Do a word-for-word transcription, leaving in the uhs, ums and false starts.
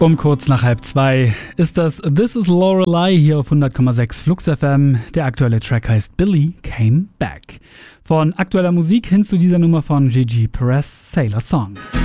Um kurz nach halb zwei ist das This is Lorelei hier auf hundert Komma sechs Flux F M. Der aktuelle Track heißt Billy Came Back. Von aktueller Musik hin zu dieser Nummer von Gigi Perez, Sailor Song.